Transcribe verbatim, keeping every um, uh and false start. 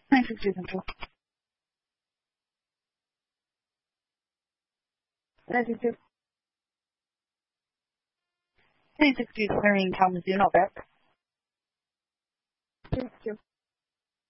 nine sixty Central. nine sixty. nine sixty clearing Kalamazoo, not back. Thank you.